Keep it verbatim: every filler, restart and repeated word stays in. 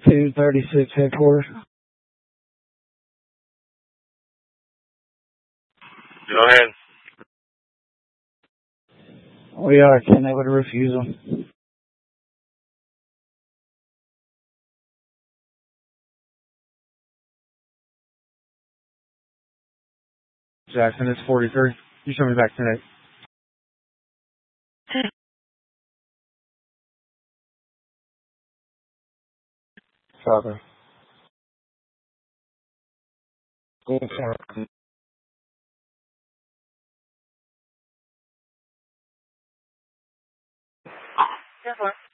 two thirty-six headquarters. Go ahead. We are ten able to refuse them. Jackson, it's forty-three. You show me back tonight. Copy. Yes, sir.